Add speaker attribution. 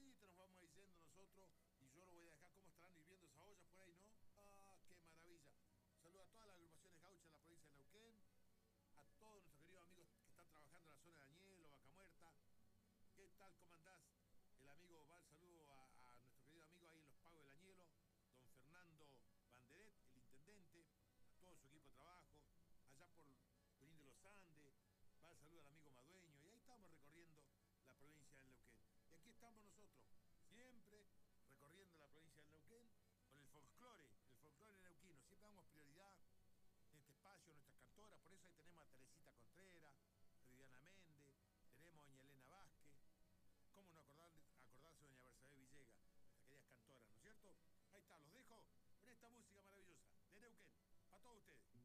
Speaker 1: poquito nos vamos diciendo nosotros y yo lo voy a dejar cómo estarán hirviendo esas ollas por ahí, ¿no? Ah, qué maravilla. Saludo a todas las agrupaciones gauchas de la provincia de Neuquén, a todos nuestros queridos amigos que están trabajando en la zona de Añelo, Vaca Muerta. ¿Qué tal? ¿Cómo andás? El amigo va el saludo a nuestro querido amigo ahí en los Pagos del Añelo, don Fernando Banderet, el intendente, a todo su equipo de trabajo, allá por Junín de los Andes, va el saludo al amigo Madueño, y ahí estamos recorriendo la provincia del Neuquén. Y aquí estamos nosotros, siempre recorriendo la provincia del Neuquén con el folclore neuquino. Siempre damos prioridad en este espacio, nuestras cantoras, por eso ahí tenemos a Teresita Contreras, a Viviana Méndez, tenemos a doña Elena Vázquez. ¿Cómo no acordarse de doña Bersabé Villegas, nuestras queridas cantoras, ¿no es cierto? Ahí está, los dejo con esta música maravillosa de Neuquén, para todos ustedes.